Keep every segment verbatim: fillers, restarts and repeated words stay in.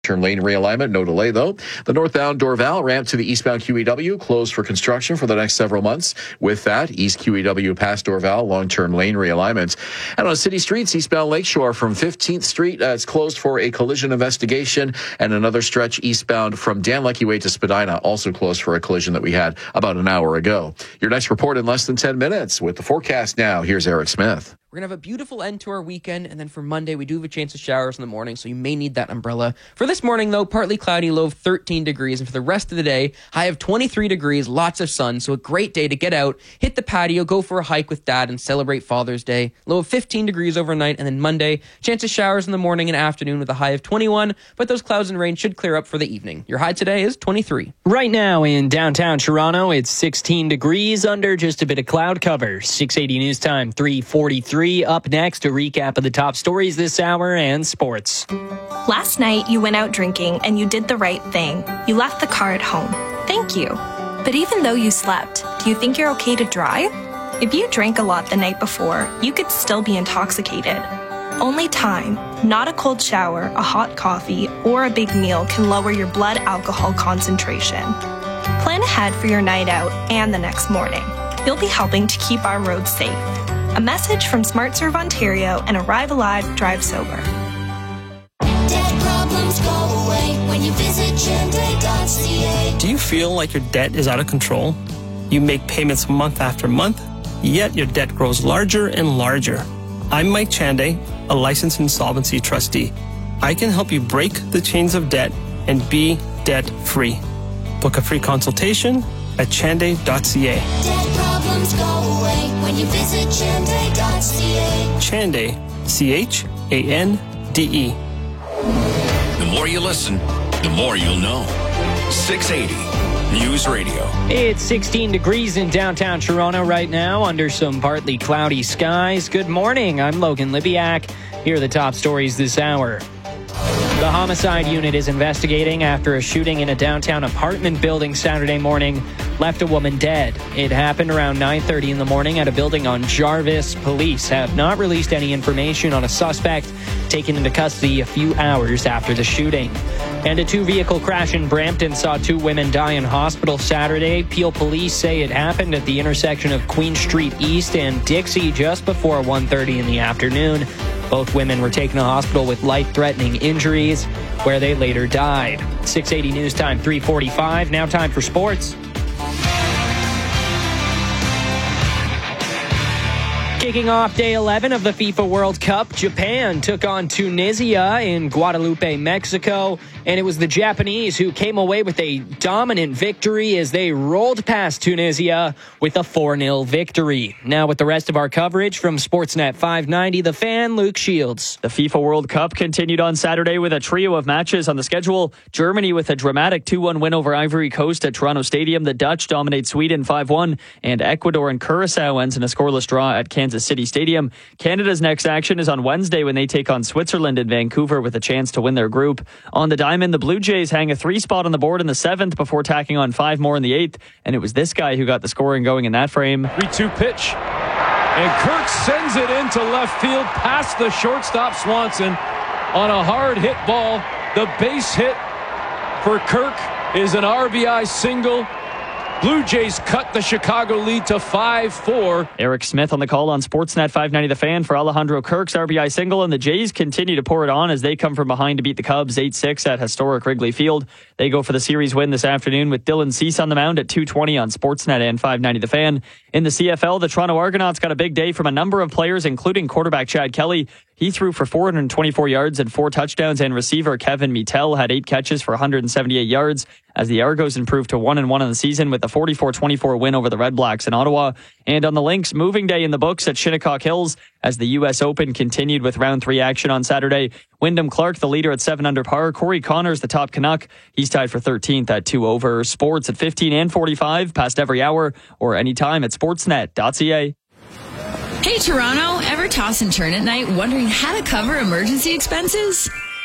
Turn lane realignment, no delay though. The northbound Dorval ramp to the eastbound Q E W closed for construction for the next several months. With that, East Q E W past Dorval, long-term lane realignment. And on city streets, eastbound Lakeshore from fifteenth Street, uh, it's closed for a collision investigation. And another stretch eastbound from Dan Leckie Way to Spadina, also closed for a collision that we had about an hour ago. Your next report in less than ten minutes. With the forecast now, here's Eric Smith. We're going to have a beautiful end to our weekend, and then for Monday, we do have a chance of showers in the morning, so you may need that umbrella. For this morning, though, partly cloudy, low of thirteen degrees, and for the rest of the day, high of twenty-three degrees, lots of sun, so a great day to get out, hit the patio, go for a hike with Dad, and celebrate Father's Day. Low of fifteen degrees overnight, and then Monday, chance of showers in the morning and afternoon with a high of twenty-one, but those clouds and rain should clear up for the evening. Your high today is twenty-three. Right now in downtown Toronto, it's sixteen degrees under just a bit of cloud cover. six eighty news time, three forty-three. Up next, a recap of the top stories this hour and sports. Last night, you went out drinking and you did the right thing. You left the car at home. Thank you. But even though you slept, do you think you're okay to drive? If you drank a lot the night before, you could still be intoxicated. Only time, not a cold shower, a hot coffee, or a big meal can lower your blood alcohol concentration. Plan ahead for your night out and the next morning. You'll be helping to keep our roads safe. A message from SmartServe Ontario and Arrive Alive, Drive Sober. Debt problems go away when you visit Chande dot c a. Do you feel like your debt is out of control? You make payments month after month, yet your debt grows larger and larger. I'm Mike Chande, a licensed insolvency trustee. I can help you break the chains of debt and be debt-free. Book a free consultation at Chande dot c a. Debt problems go away when you visit Chande dot c a. Chande, C H A N D E. The more you listen, the more you'll know. six eighty News Radio. It's sixteen degrees in downtown Toronto right now under some partly cloudy skies. Good morning. I'm Logan Libiak. Here are the top stories this hour. The homicide unit is investigating after a shooting in a downtown apartment building Saturday morning left a woman dead. It happened around nine thirty in the morning at a building on Jarvis. Police have not released any information on a suspect taken into custody a few hours after the shooting. And a two-vehicle crash in Brampton saw two women die in hospital Saturday. Peel police say it happened at the intersection of Queen Street East and Dixie just before one thirty in the afternoon. Both women were taken to hospital with life-threatening injuries, where they later died. six eighty News Time, three forty-five. Now time for sports. Kicking off day eleven of the FIFA World Cup, Japan took on Tunisia in Guadalupe, Mexico, and it was the Japanese who came away with a dominant victory as they rolled past Tunisia with a four nil victory. Now with the rest of our coverage from Sportsnet five ninety, The Fan, Luke Shields. The FIFA World Cup continued on Saturday with a trio of matches on the schedule. Germany with a dramatic two one win over Ivory Coast at Toronto Stadium. The Dutch dominate Sweden five one, and Ecuador and Curacao ends in a scoreless draw at Kansas City Stadium. Canada's next action is on Wednesday when they take on Switzerland in Vancouver with a chance to win their group. On the diamond, the Blue Jays hang a three spot on the board in the seventh before tacking on five more in the eighth, and it was this guy who got the scoring going in that frame. three two pitch, and Kirk sends it into left field past the shortstop Swanson on a hard hit ball. The base hit for Kirk is an R B I single. Blue Jays cut the Chicago lead to five four. Eric Smith on the call on Sportsnet five ninety The Fan for Alejandro Kirk's R B I single, and the Jays continue to pour it on as they come from behind to beat the Cubs eight six at historic Wrigley Field. They go for the series win this afternoon with Dylan Cease on the mound at two twenty on Sportsnet and five ninety The Fan. In the C F L, the Toronto Argonauts got a big day from a number of players, including quarterback Chad Kelly. He threw for four hundred twenty-four yards and four touchdowns, and receiver Kevin Mettel had eight catches for one hundred seventy-eight yards as the Argos improved to one and one in the season with a forty-four twenty-four win over the Red Blacks in Ottawa. And on the Lynx, moving day in the books at Shinnecock Hills as the U S Open continued with round three action on Saturday. Wyndham Clark, the leader at seven under par. Corey Connors, the top Canuck. He's tied for thirteenth at two over. Sports at fifteen and forty-five, past every hour or anytime at sportsnet dot c a. Hey, Toronto, ever toss and turn at night wondering how to cover emergency expenses?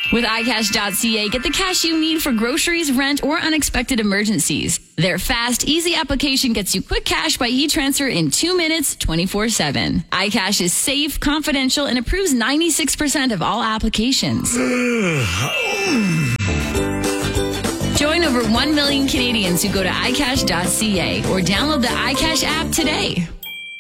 With i cash dot c a, get the cash you need for groceries, rent, or unexpected emergencies. Their fast, easy application gets you quick cash by e-transfer in two minutes, twenty-four seven. iCash is safe, confidential, and approves ninety-six percent of all applications. Join over one million Canadians who go to i cash dot c a or download the iCash app today.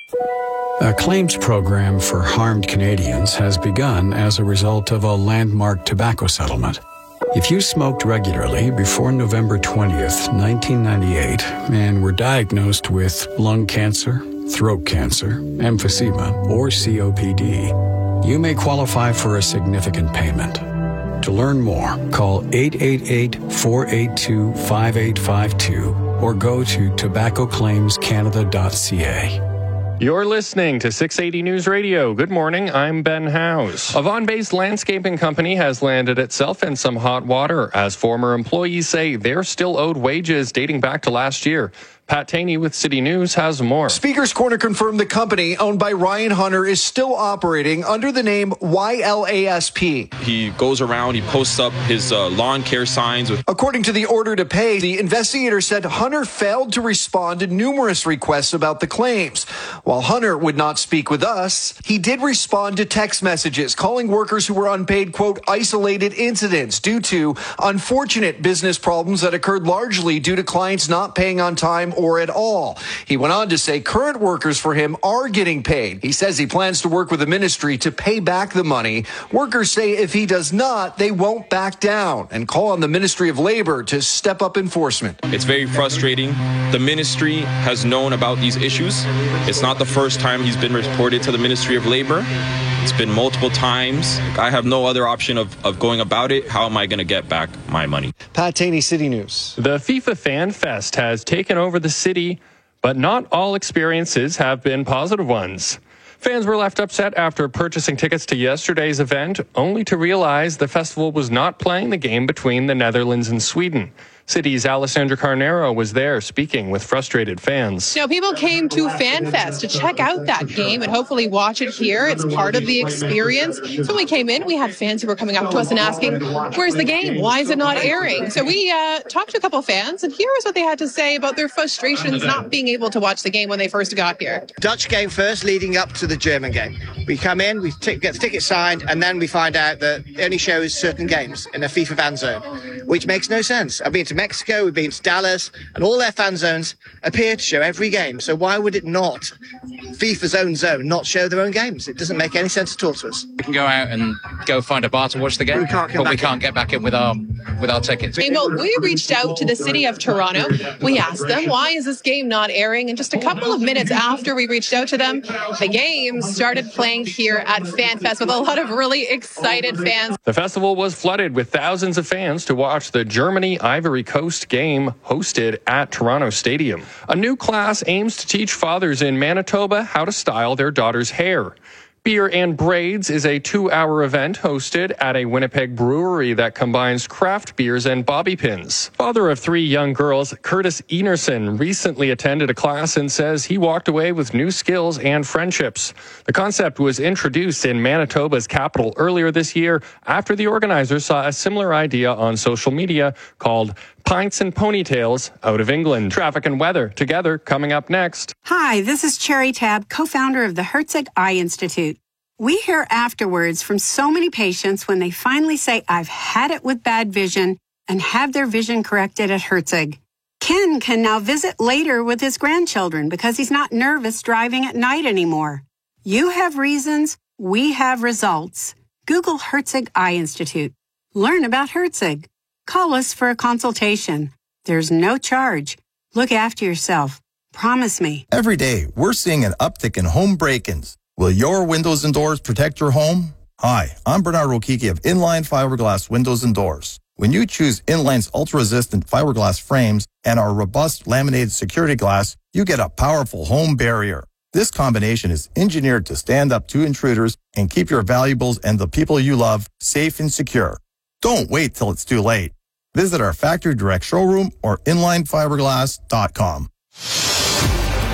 A claims program for harmed Canadians has begun as a result of a landmark tobacco settlement. If you smoked regularly before November twentieth, nineteen ninety-eight, and were diagnosed with lung cancer, throat cancer, emphysema, or C O P D, you may qualify for a significant payment. To learn more, call eight eight eight, four eight two, five eight five two or go to tobacco claims canada dot c a. You're listening to six eighty News Radio. Good morning, I'm Ben Howes. A Vaughan-based landscaping company has landed itself in some hot water as former employees say they're still owed wages dating back to last year. Pat Taney with City News has more. Speaker's Corner confirmed the company, owned by Ryan Hunter, is still operating under the name Y L A S P. He goes around, he posts up his uh, lawn care signs. With- According to the order to pay, the investigator said Hunter failed to respond to numerous requests about the claims. While Hunter would not speak with us, he did respond to text messages calling workers who were unpaid, quote, isolated incidents due to unfortunate business problems that occurred largely due to clients not paying on time or at all. He went on to say current workers for him are getting paid. He says he plans to work with the ministry to pay back the money. Workers say if he does not, they won't back down and call on the Ministry of Labor to step up enforcement. It's very frustrating. The ministry has known about these issues. It's not the first time he's been reported to the Ministry of Labor. It's been multiple times. I have no other option of, of going about it. How am I going to get back my money? Pat Taney, City News. The FIFA Fan Fest has taken over the city, but not all experiences have been positive ones. Fans were left upset after purchasing tickets to yesterday's event, only to realize the festival was not playing the game between the Netherlands and Sweden. City's Alessandra Carnero was there speaking with frustrated fans. Now, people came to FanFest to check out that game and hopefully watch it here. It's part of the experience. So when we came in, we had fans who were coming up to us and asking, where's the game? Why is it not airing? So we uh, talked to a couple of fans, and here is what they had to say about their frustrations not being able to watch the game when they first got here. Dutch game first, leading up to the German game. We come in, we t- get the ticket signed, and then we find out that it only shows certain games in a FIFA fan zone, which makes no sense. I've been to Mexico, we've been to Dallas, and all their fan zones appear to show every game. So why would it not, FIFA's own zone, not show their own games? It doesn't make any sense at all to us. We can go out and go find a bar to watch the game, we can't but we can't in. get back in with our with our tickets. Well, we reached out to the city of Toronto. We asked them, why is this game not airing? And just a couple of minutes after we reached out to them, the game started playing here at FanFest with a lot of really excited fans. The festival was flooded with thousands of fans to watch the Germany-Ivory Coast game hosted at Toronto Stadium. A new class aims to teach fathers in Manitoba how to style their daughters' hair. Beer and Braids is a two-hour event hosted at a Winnipeg brewery that combines craft beers and bobby pins. Father of three young girls, Curtis Enerson, recently attended a class and says he walked away with new skills and friendships. The concept was introduced in Manitoba's capital earlier this year after the organizers saw a similar idea on social media called Pints and Ponytails out of England. Traffic and weather together coming up next. Hi, this is Cherry Tab, co-founder of the Herzig Eye Institute. We hear afterwards from so many patients when they finally say, I've had it with bad vision, and have their vision corrected at Herzig. Ken can now visit later with his grandchildren because he's not nervous driving at night anymore. You have reasons, we have results. Google Herzig Eye Institute. Learn about Herzig. Call us for a consultation. There's no charge. Look after yourself. Promise me. Every day, we're seeing an uptick in home break-ins. Will your windows and doors protect your home? Hi, I'm Bernard Rokiki of Inline Fiberglass Windows and Doors. When you choose Inline's ultra-resistant fiberglass frames and our robust laminated security glass, you get a powerful home barrier. This combination is engineered to stand up to intruders and keep your valuables and the people you love safe and secure. Don't wait till it's too late. Visit our factory direct showroom or inline fiberglass dot com.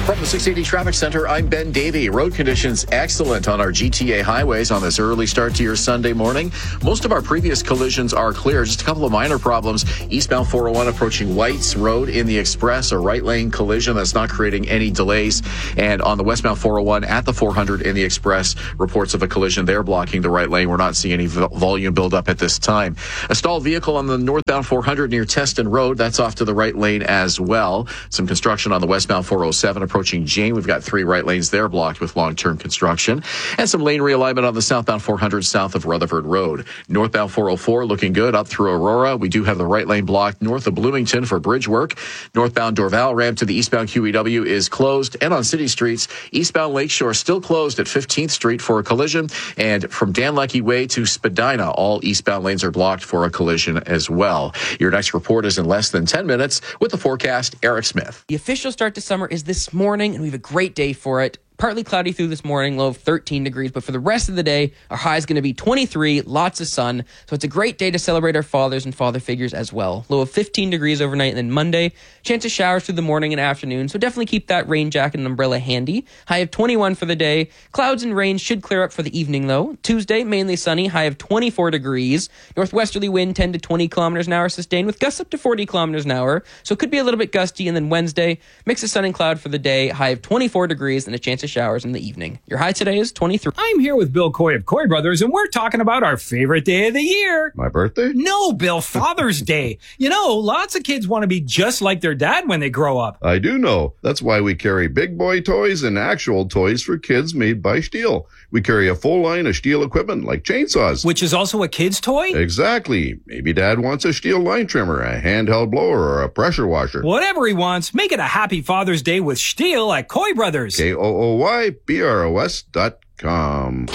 From the six eighty Traffic Center, I'm Ben Davey. Road conditions excellent on our G T A highways on this early start to your Sunday morning. Most of our previous collisions are clear. Just a couple of minor problems. Eastbound four oh one approaching Whites Road in the Express, a right lane collision that's not creating any delays. And on the westbound four oh one at the four hundred in the Express, reports of a collision there blocking the right lane. We're not seeing any volume buildup at this time. A stalled vehicle on the northbound four hundred near Teston Road. That's off to the right lane as well. Some construction on the westbound four oh seven approaching Jane. We've got three right lanes there blocked with long-term construction. And some lane realignment on the southbound four hundred south of Rutherford Road. Northbound four oh four looking good up through Aurora. We do have the right lane blocked north of Bloomington for bridge work. Northbound Dorval ramp to the eastbound Q E W is closed. And on city streets, eastbound Lakeshore still closed at fifteenth Street for a collision. And from Dan Leckie Way to Spadina, all eastbound lanes are blocked for a collision as well. Your next report is in less than ten minutes with the forecast, Eric Smith. The official start to summer is this morning, and we have a great day for it. Partly cloudy through this morning, low of thirteen degrees, but for the rest of the day, our high is going to be twenty-three, lots of sun. So it's a great day to celebrate our fathers and father figures as well. Low of fifteen degrees overnight, and then Monday, chance of showers through the morning and afternoon. So definitely keep that rain jacket and umbrella handy. High of twenty-one for the day. Clouds and rain should clear up for the evening though. Tuesday, mainly sunny, high of twenty-four degrees. Northwesterly wind ten to twenty kilometers an hour sustained with gusts up to forty kilometers an hour. So it could be a little bit gusty. And then Wednesday, mix of sun and cloud for the day, high of twenty-four degrees and a chance of showers in the evening. Your high today is twenty-three. I'm here with Bill Coy of Coy Brothers, and we're talking about our favorite day of the year. My birthday? No, Bill, Father's Day. You know, lots of kids want to be just like their dad when they grow up. I do know. That's why we carry big boy toys and actual toys for kids made by Stihl. We carry a full line of Stihl equipment like chainsaws. Which is also a kid's toy? Exactly. Maybe dad wants a Stihl line trimmer, a handheld blower, or a pressure washer. Whatever he wants, make it a happy Father's Day with Stihl at Coy Brothers. K O O Y B R O S dot com.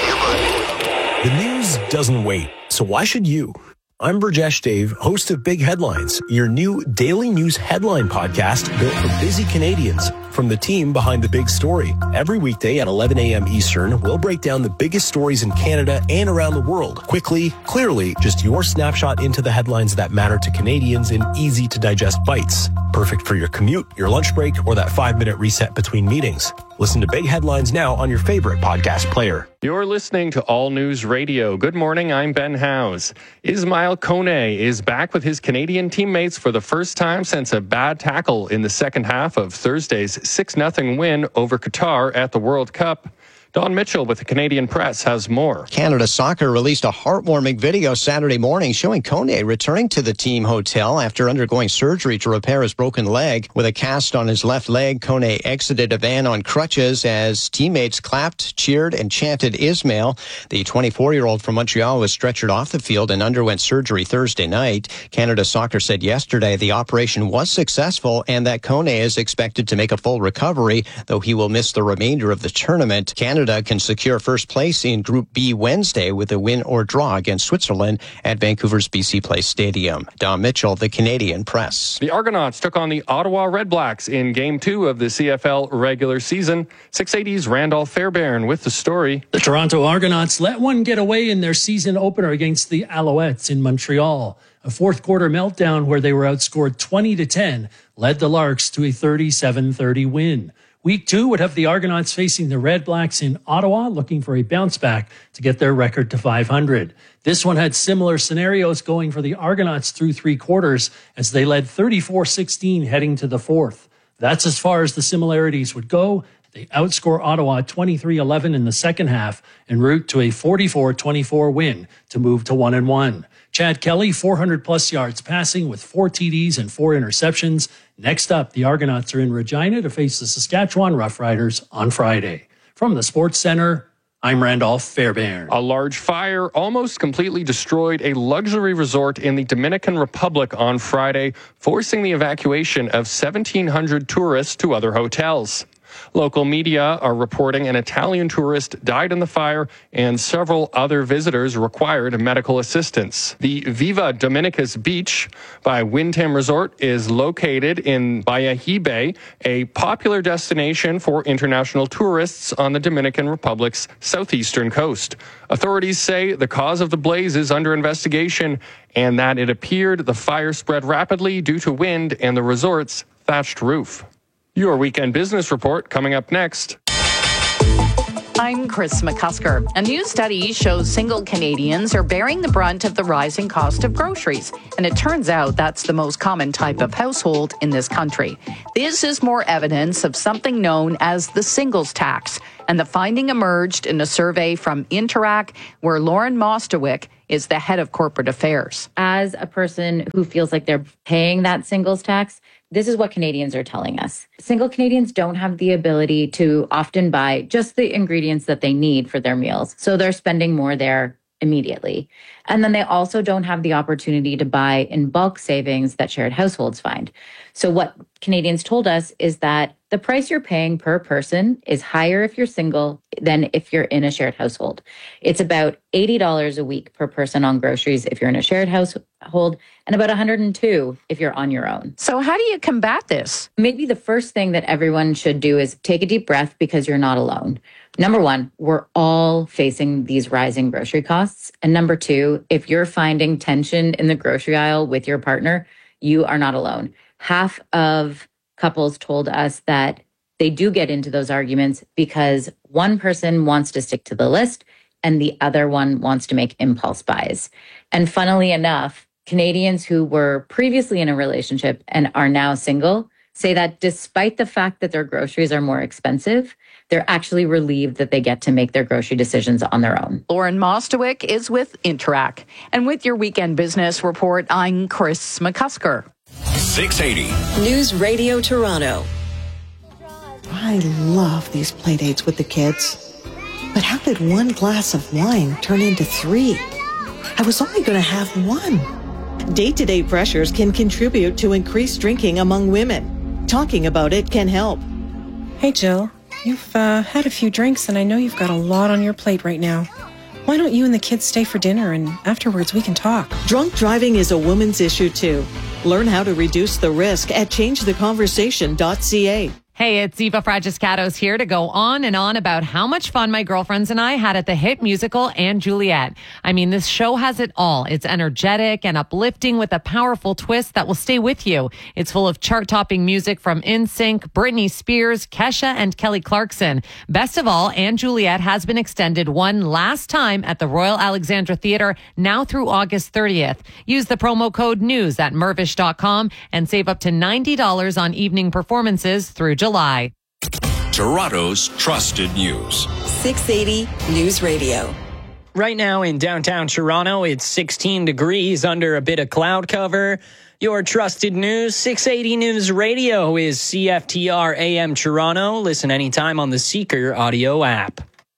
The news doesn't wait, so why should you? I'm Burjesh Dave, host of Big Headlines, your new daily news headline podcast built for busy Canadians from the team behind the big story. Every weekday at eleven a.m. Eastern, we'll break down the biggest stories in Canada and around the world. Quickly, clearly, just your snapshot into the headlines that matter to Canadians in easy-to-digest bites. Perfect for your commute, your lunch break, or that five-minute reset between meetings. Listen to Big Headlines now on your favorite podcast player. You're listening to All News Radio. Good morning, I'm Ben Howes. Ismail Kone is back with his Canadian teammates for the first time since a bad tackle in the second half of Thursday's six nothing win over Qatar at the World Cup. Don Mitchell with the Canadian Press has more. Canada Soccer released a heartwarming video Saturday morning showing Kone returning to the team hotel after undergoing surgery to repair his broken leg. With a cast on his left leg, Kone exited a van on crutches as teammates clapped, cheered, and chanted Ismail. The twenty-four-year-old from Montreal was stretchered off the field and underwent surgery Thursday night. Canada Soccer said yesterday the operation was successful and that Kone is expected to make a full recovery, though he will miss the remainder of the tournament. Canada Canada can secure first place in Group B Wednesday with a win or draw against Switzerland at Vancouver's B C Place Stadium. Don Mitchell, the Canadian Press. The Argonauts took on the Ottawa Redblacks in Game two of the C F L regular season. six eighty's Randolph Fairbairn with the story. The Toronto Argonauts let one get away in their season opener against the Alouettes in Montreal. A fourth quarter meltdown where they were outscored twenty to ten led the Larks to a thirty-seven thirty win. Week two would have the Argonauts facing the Red Blacks in Ottawa, looking for a bounce back to get their record to five hundred. This one had similar scenarios going for the Argonauts through three quarters as they led thirty-four sixteen heading to the fourth. That's as far as the similarities would go. They outscore Ottawa twenty-three eleven in the second half en route to a forty-four twenty-four win to move to one and one. Chad Kelly, four hundred plus yards passing with four T Ds and four interceptions. Next up, the Argonauts are in Regina to face the Saskatchewan Roughriders on Friday. From the Sports Center, I'm Randolph Fairbairn. A large fire almost completely destroyed a luxury resort in the Dominican Republic on Friday, forcing the evacuation of seventeen hundred tourists to other hotels. Local media are reporting an Italian tourist died in the fire and several other visitors required medical assistance. The Viva Dominicus Beach by Windham Resort is located in Bayahibe, a popular destination for international tourists on the Dominican Republic's southeastern coast. Authorities say the cause of the blaze is under investigation and that it appeared the fire spread rapidly due to wind and the resort's thatched roof. Your weekend business report coming up next. I'm Chris McCusker. A new study shows single Canadians are bearing the brunt of the rising cost of groceries. And it turns out that's the most common type of household in this country. This is more evidence of something known as the singles tax. And the finding emerged in a survey from Interac, where Lauren Mostowick is the head of corporate affairs. As a person who feels like they're paying that singles tax, this is what Canadians are telling us. Single Canadians don't have the ability to often buy just the ingredients that they need for their meals. So they're spending more there immediately. And then they also don't have the opportunity to buy in bulk savings that shared households find. So what Canadians told us is that the price you're paying per person is higher if you're single than if you're in a shared household. It's about eighty dollars a week per person on groceries if you're in a shared household, and about one hundred two dollars if you're on your own. So how do you combat this? Maybe the first thing that everyone should do is take a deep breath, because you're not alone. Number one, we're all facing these rising grocery costs. And number two, if you're finding tension in the grocery aisle with your partner, you are not alone. Half of couples told us that they do get into those arguments because one person wants to stick to the list and the other one wants to make impulse buys. And funnily enough, Canadians who were previously in a relationship and are now single say that despite the fact that their groceries are more expensive, they're actually relieved that they get to make their grocery decisions on their own. Lauren Mostowick is with Interac. And with your weekend business report, I'm Chris McCusker. six eighty News Radio Toronto. I love these play dates with the kids. But how did one glass of wine turn into three? I was only going to have one. Day-to-day pressures can contribute to increased drinking among women. Talking about it can help. Hey, Jill. You've uh, had a few drinks, and I know you've got a lot on your plate right now. Why don't you and the kids stay for dinner, and afterwards we can talk? Drunk driving is a woman's issue, too. Learn how to reduce the risk at change the conversation dot c a. Hey, it's Eva Fragiscatos here to go on and on about how much fun my girlfriends and I had at the hit musical And Juliet. I mean, this show has it all. It's energetic and uplifting with a powerful twist that will stay with you. It's full of chart-topping music from N Sync, Britney Spears, Kesha, and Kelly Clarkson. Best of all, And Juliet has been extended one last time at the Royal Alexandra Theatre, now through August thirtieth. Use the promo code NEWS at mervish dot com and save up to ninety dollars on evening performances through July. Toronto's trusted news. six eighty News Radio. Right now in downtown Toronto, it's sixteen degrees under a bit of cloud cover. Your trusted news, six eighty News Radio, is C F T R A M Toronto. Listen anytime on the Seeker audio app.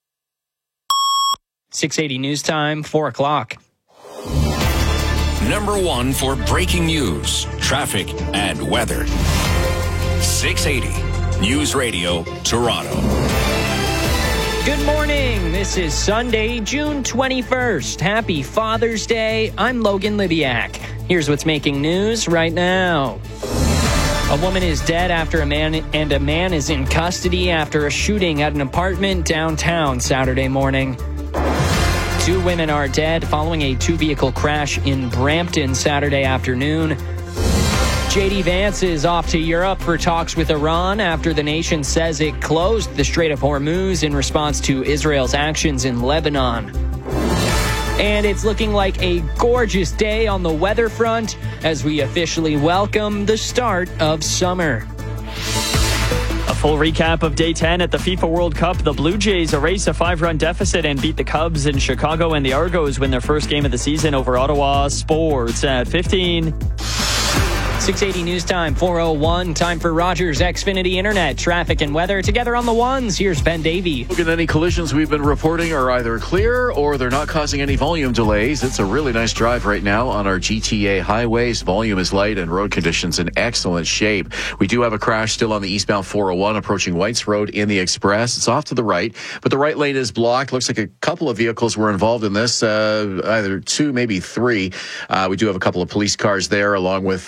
six eighty News Time, four o'clock. Number one for breaking news, traffic, and weather. six eighty News Radio, Toronto. Good morning. This is Sunday, June twenty-first. Happy Father's Day. I'm Logan Libiak. Here's what's making news right now. A woman is dead after a man and a man is in custody after a shooting at an apartment downtown Saturday morning. Two women are dead following a two-vehicle crash in Brampton Saturday afternoon. J D Vance is off to Europe for talks with Iran after the nation says it closed the Strait of Hormuz in response to Israel's actions in Lebanon. And it's looking like a gorgeous day on the weather front as we officially welcome the start of summer. A full recap of day ten at the FIFA World Cup. The Blue Jays erase a five-run deficit and beat the Cubs in Chicago, and the Argos win their first game of the season over Ottawa. Sports at fifteen. six eighty News Time, four oh one. Time for Rogers Xfinity Internet, traffic and weather. Together on the ones, here's Ben Davey. Look at any collisions we've been reporting are either clear or they're not causing any volume delays. It's a really nice drive right now on our G T A highways. Volume is light and road conditions in excellent shape. We do have a crash still on the eastbound four oh one approaching Whites Road in the Express. It's off to the right, but the right lane is blocked. Looks like a couple of vehicles were involved in this, uh, either two, maybe three. Uh, we do have a couple of police cars there along with uh, M T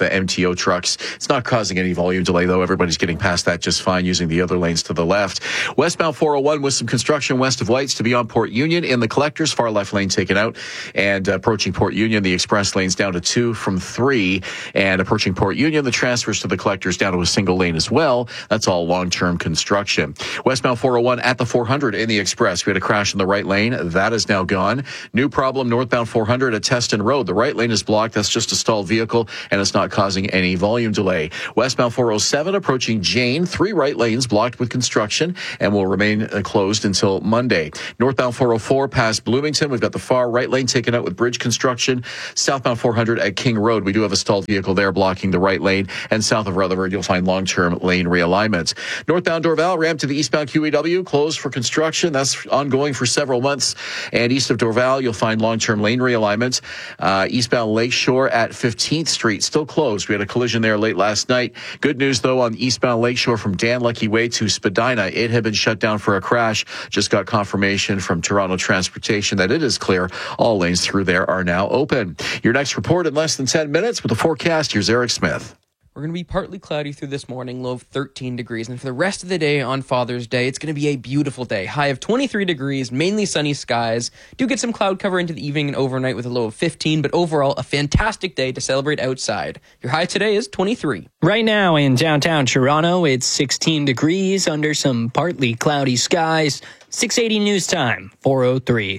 O trucks. It's not causing any volume delay, though. Everybody's getting past that just fine using the other lanes to the left. Westbound four oh one with some construction west of Lights to beyond Port Union in the collectors. Far left lane taken out. And approaching Port Union, the express lane's down to two from three. And approaching Port Union, the transfers to the collectors down to a single lane as well. That's all long-term construction. Westbound four oh one at the four hundred in the express. We had a crash in the right lane. That is now gone. New problem northbound four hundred at Teston Road. The right lane is blocked. That's just a stalled vehicle, and it's not causing any volume delay. Westbound four oh seven approaching Jane. Three right lanes blocked with construction and will remain uh, closed until Monday. Northbound four oh four past Bloomington. We've got the far right lane taken out with bridge construction. Southbound four hundred at King Road. We do have a stalled vehicle there blocking the right lane. And south of Rutherford, you'll find long-term lane realignments. Northbound Dorval ramp to the eastbound Q E W closed for construction. That's ongoing for several months. And east of Dorval, you'll find long-term lane realignments. Uh, eastbound Lakeshore at fifteenth Street, still closed. We had a collision there late last night. Good news, though, on eastbound Lakeshore from Dan Lucky Way to Spadina. It had been shut down for a crash. Just got confirmation from Toronto Transportation that it is clear. All lanes through there are now open. Your next report in less than ten minutes with the forecast. Here's Eric Smith. We're going to be partly cloudy through this morning, low of thirteen degrees. And for the rest of the day on Father's Day, it's going to be a beautiful day. High of twenty-three degrees, mainly sunny skies. Do get some cloud cover into the evening and overnight with a low of fifteen, but overall, a fantastic day to celebrate outside. Your high today is twenty-three. Right now in downtown Toronto, it's sixteen degrees under some partly cloudy skies. six eighty news time, four oh three.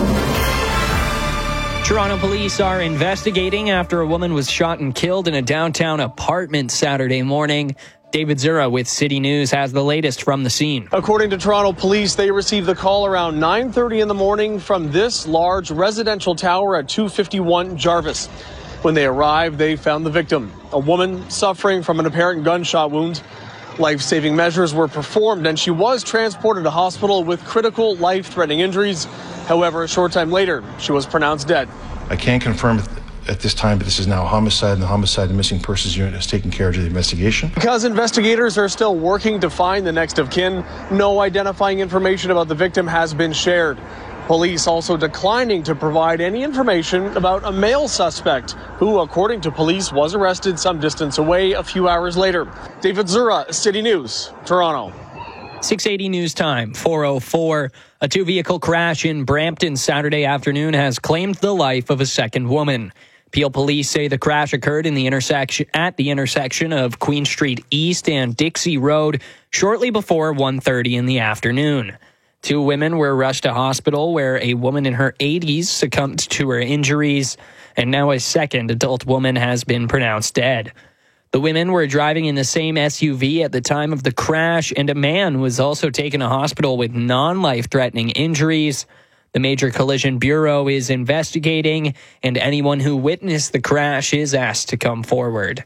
Toronto police are investigating after a woman was shot and killed in a downtown apartment Saturday morning. David Zura with City News has the latest from the scene. According to Toronto police, they received the call around nine thirty in the morning from this large residential tower at two fifty-one Jarvis. When they arrived, they found the victim, a woman suffering from an apparent gunshot wound. Life-saving measures were performed and she was transported to hospital with critical life-threatening injuries. However, a short time later, she was pronounced dead. I can't confirm at this time, but this is now a homicide, and the Homicide and Missing Persons Unit is taking care of the investigation. Because investigators are still working to find the next of kin, no identifying information about the victim has been shared. Police also declining to provide any information about a male suspect who, according to police, was arrested some distance away a few hours later. David Zura, City News, Toronto. six eighty news time, four oh four. A two-vehicle crash in Brampton Saturday afternoon has claimed the life of a second woman. Peel police say the crash occurred in the intersection at the intersection of Queen Street East and Dixie Road shortly before one thirty in the afternoon. Two women were rushed to hospital where a woman in her eighties succumbed to her injuries, and now a second adult woman has been pronounced dead. The women were driving in the same S U V at the time of the crash, and a man was also taken to hospital with non-life-threatening injuries. The Major Collision Bureau is investigating, and anyone who witnessed the crash is asked to come forward.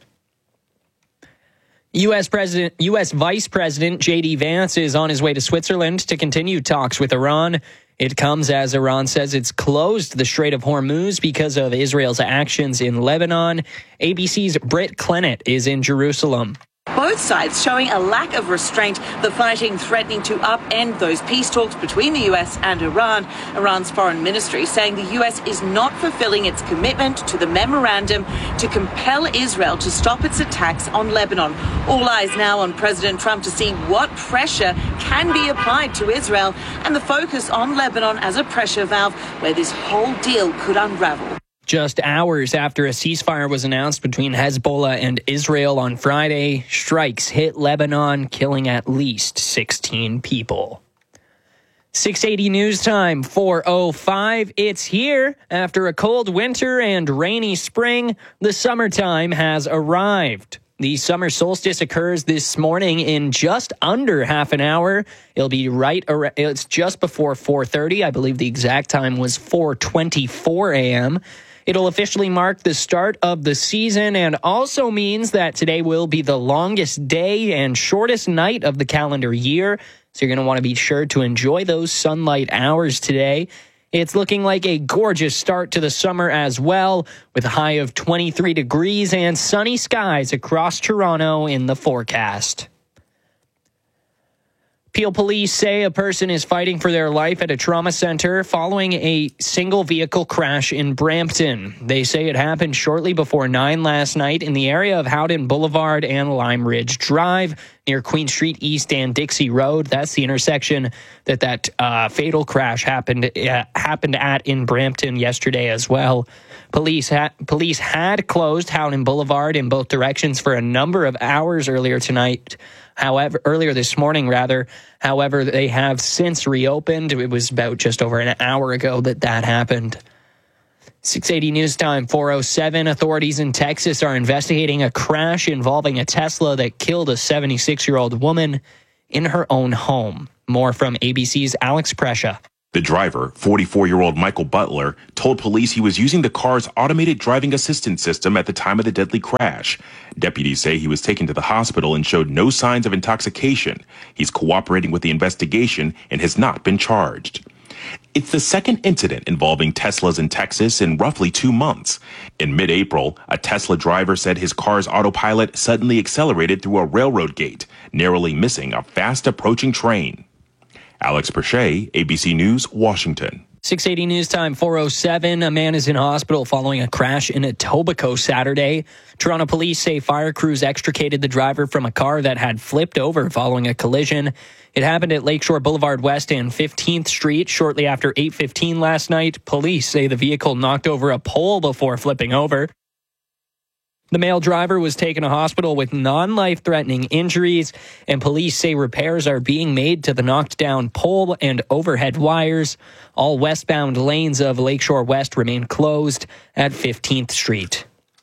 U S President, U S Vice President J D Vance is on his way to Switzerland to continue talks with Iran. It comes as Iran says it's closed the Strait of Hormuz because of Israel's actions in Lebanon. A B C's Britt Clennett is in Jerusalem. Both sides showing a lack of restraint, the fighting threatening to upend those peace talks between the U S and Iran. Iran's foreign ministry saying the U S is not fulfilling its commitment to the memorandum to compel Israel to stop its attacks on Lebanon. All eyes now on President Trump to see what pressure can be applied to Israel and the focus on Lebanon as a pressure valve where this whole deal could unravel. Just hours after a ceasefire was announced between Hezbollah and Israel on Friday, strikes hit Lebanon, killing at least sixteen people. six eighty news time, four oh five. It's here. After a cold winter and rainy spring, the summertime has arrived. The summer solstice occurs this morning in just under half an hour. It'll be right around, it's just before four thirty. I believe the exact time was four twenty-four a.m. It'll officially mark the start of the season and also means that today will be the longest day and shortest night of the calendar year. So you're going to want to be sure to enjoy those sunlight hours today. It's looking like a gorgeous start to the summer as well, with a high of twenty-three degrees and sunny skies across Toronto in the forecast. Peel police say a person is fighting for their life at a trauma center following a single vehicle crash in Brampton. They say it happened shortly before nine last night in the area of Howden Boulevard and Lime Ridge Drive near Queen Street East and Dixie Road. That's the intersection that that uh, fatal crash happened uh, happened at in Brampton yesterday as well. Police ha- police had closed Howden Boulevard in both directions for a number of hours earlier tonight. However, earlier this morning, rather. However, they have since reopened. It was about just over an hour ago that that happened. six eighty News Time, four oh seven. Authorities in Texas are investigating a crash involving a Tesla that killed a seventy-six-year-old woman in her own home. More from A B C's Alex Prescia. The driver, forty-four-year-old Michael Butler, told police he was using the car's automated driving assistance system at the time of the deadly crash. Deputies say he was taken to the hospital and showed no signs of intoxication. He's cooperating with the investigation and has not been charged. It's the second incident involving Teslas in Texas in roughly two months. In mid-April, a Tesla driver said his car's autopilot suddenly accelerated through a railroad gate, narrowly missing a fast-approaching train. Alex Perche, A B C News, Washington. six eighty News Time, four oh seven. A man is in hospital following a crash in Etobicoke Saturday. Toronto police say fire crews extricated the driver from a car that had flipped over following a collision. It happened at Lakeshore Boulevard West and fifteenth Street shortly after eight fifteen last night. Police say the vehicle knocked over a pole before flipping over. The male driver was taken to hospital with non-life-threatening injuries, and police say repairs are being made to the knocked-down pole and overhead wires. All westbound lanes of Lakeshore West remain closed at fifteenth Street.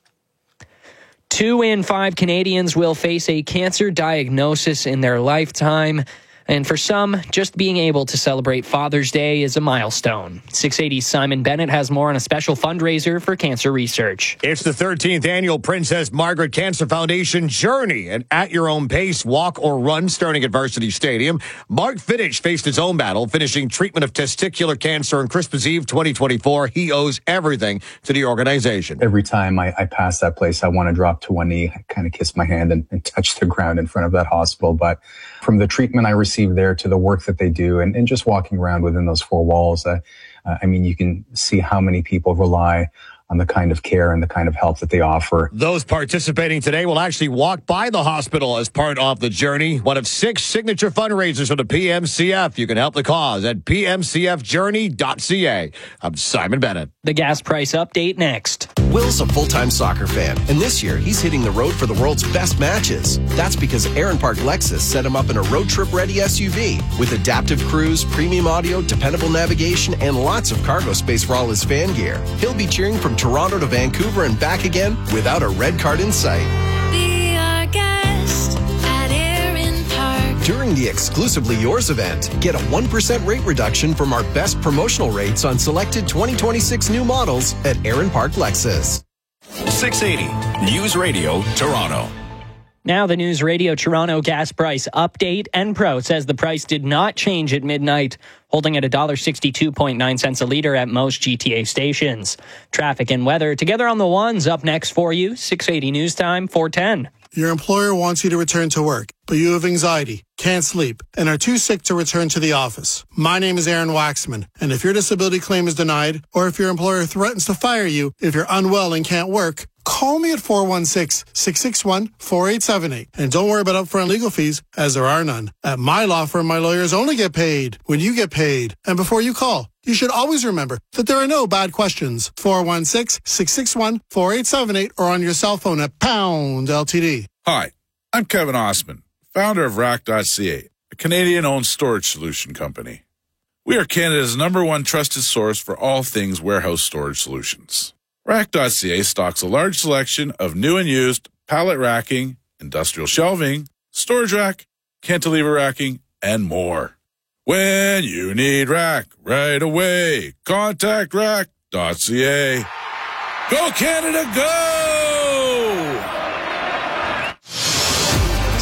Two in five Canadians will face a cancer diagnosis in their lifetime. And for some, just being able to celebrate Father's Day is a milestone. six eighty's Simon Bennett has more on a special fundraiser for cancer research. It's the thirteenth annual Princess Margaret Cancer Foundation Journey. And at your own pace, walk or run starting at Varsity Stadium. Mark Fittich faced his own battle, finishing treatment of testicular cancer on Christmas Eve twenty twenty-four. He owes everything to the organization. Every time I, I pass that place, I want to drop to one knee, kind of kiss my hand and, and touch the ground in front of that hospital. But from the treatment I received there to the work that they do and, and just walking around within those four walls, uh, uh, I mean, you can see how many people rely on the kind of care and the kind of help that they offer. Those participating today will actually walk by the hospital as part of the journey. One of six signature fundraisers for the P M C F. You can help the cause at p m c f journey dot c a. I'm Simon Bennett. The gas price update next. Will's a full-time soccer fan, and this year he's hitting the road for the world's best matches. That's because Aaron Park Lexus set him up in a road trip-ready S U V with adaptive cruise, premium audio, dependable navigation, and lots of cargo space for all his fan gear. He'll be cheering from Toronto to Vancouver and back again without a red card in sight. Be our guest at Aaron Park. During the Exclusively Yours event, get a one percent rate reduction from our best promotional rates on selected twenty twenty-six new models at Aaron Park Lexus. six eighty News Radio, Toronto. Now the News Radio Toronto gas price update. Enpro says the price did not change at midnight, holding at one dollar sixty-two point nine cents a litre at most G T A stations. Traffic and weather together on the ones up next for you. six eighty News Time, four ten. Your employer wants you to return to work, but you have anxiety, can't sleep, and are too sick to return to the office. My name is Aaron Waxman, and if your disability claim is denied, or if your employer threatens to fire you if you're unwell and can't work, call me at four one six, six six one, four eight seven eight. And don't worry about upfront legal fees, as there are none. At my law firm, my lawyers only get paid when you get paid. And before you call, you should always remember that there are no bad questions. four one six, six six one, four eight seven eight or on your cell phone at pound L T D. Hi, I'm Kevin Osman, founder of rack dot c a, a Canadian-owned storage solution company. We are Canada's number one trusted source for all things warehouse storage solutions. rack dot c a stocks a large selection of new and used pallet racking, industrial shelving, storage rack, cantilever racking, and more. When you need rack right away, contact rack dot c a. Go Canada, go!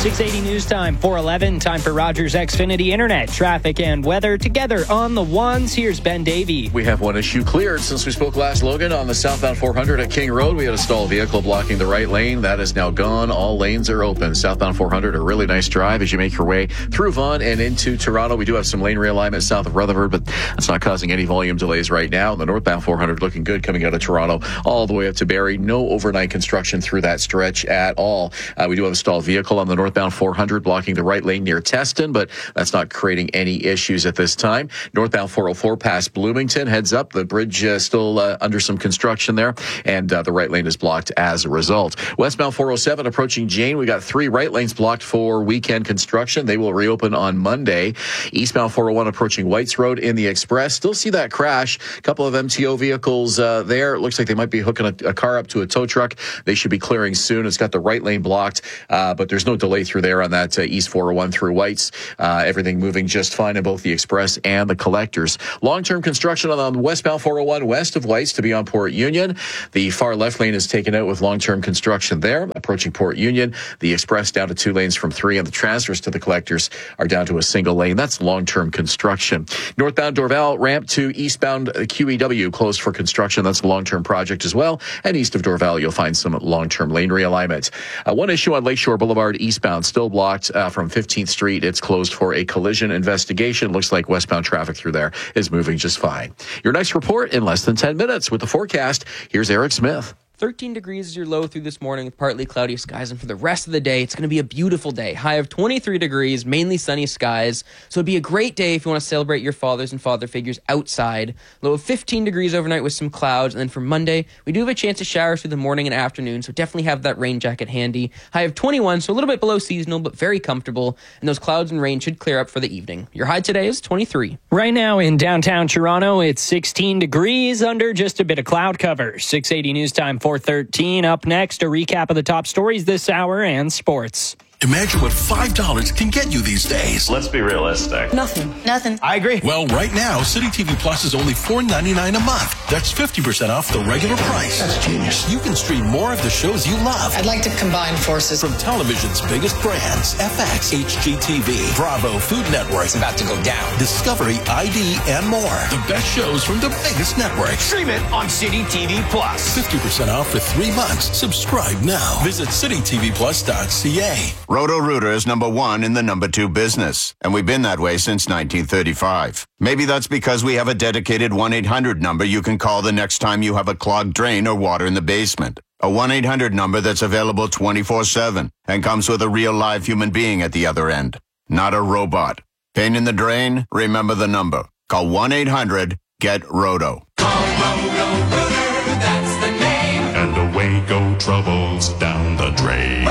six eighty News Time, four eleven. Time for Rogers Xfinity Internet, traffic and weather together on the ones. Here's Ben Davey. We have one issue cleared since we spoke last, Logan. On the southbound four hundred at King Road, we had a stalled vehicle blocking the right lane. That is now gone. All lanes are open. Southbound four hundred, a really nice drive as you make your way through Vaughan and into Toronto. We do have some lane realignment south of Rutherford, but that's not causing any volume delays right now. The northbound four hundred looking good coming out of Toronto all the way up to Barrie. No overnight construction through that stretch at all. Uh, we do have a stalled vehicle on the northbound four hundred blocking the right lane near Teston, but that's not creating any issues at this time. Northbound four oh four past Bloomington, heads up. The bridge uh, still uh, under some construction there, and uh, the right lane is blocked as a result. Westbound four oh seven approaching Jane, we got three right lanes blocked for weekend construction. They will reopen on Monday. Eastbound four oh one approaching Whites Road in the Express. Still see that crash. A couple of M T O vehicles uh, there. It looks like they might be hooking a, a car up to a tow truck. They should be clearing soon. It's got the right lane blocked, uh, but there's no delay through there on that uh, East four oh one through Whites. Uh, everything moving just fine in both the Express and the Collectors. Long-term construction on the westbound four oh one west of Whites to be on Port Union. The far left lane is taken out with long-term construction there. Approaching Port Union, the Express down to two lanes from three, and the transfers to the Collectors are down to a single lane. That's long-term construction. Northbound Dorval ramp to eastbound Q E W closed for construction. That's a long-term project as well. And east of Dorval, you'll find some long-term lane realignment. Uh, one issue on Lakeshore Boulevard eastbound, still blocked uh, from fifteenth Street. It's closed for a collision investigation. Looks like westbound traffic through there is moving just fine. Your next report in less than ten minutes with the forecast. Here's Eric Smith. thirteen degrees is your low through this morning with partly cloudy skies. And for the rest of the day, it's going to be a beautiful day. High of twenty-three degrees, mainly sunny skies. So it'd be a great day if you want to celebrate your fathers and father figures outside. Low of fifteen degrees overnight with some clouds. And then for Monday, we do have a chance of showers through the morning and afternoon. So definitely have that rain jacket handy. High of twenty-one, so a little bit below seasonal, but very comfortable. And those clouds and rain should clear up for the evening. Your high today is twenty-three. Right now in downtown Toronto, it's sixteen degrees under just a bit of cloud cover. six eighty News Time, four thirteen. Up next, a recap of the top stories this hour and sports. Imagine what five dollars can get you these days. Let's be realistic. Nothing. Nothing. I agree. Well, right now, City T V Plus is only four ninety-nine a month. That's fifty percent off the regular price. That's genius. You can stream more of the shows you love. I'd like to combine forces. From television's biggest brands, F X, H G T V, Bravo, Food Network. It's about to go down. Discovery, I D, and more. The best shows from the biggest networks. Stream it on City T V Plus. fifty percent off for three months. Subscribe now. Visit city t v plus dot c a. Roto-Rooter is number one in the number two business, and we've been that way since nineteen thirty-five. Maybe that's because we have a dedicated one eight hundred number you can call the next time you have a clogged drain or water in the basement. A one eight hundred number that's available twenty-four seven and comes with a real live human being at the other end, not a robot. Pain in the drain? Remember the number. Call one eight hundred get roto. Call Roto-Rooter, that's the name. And away go troubles down the drain.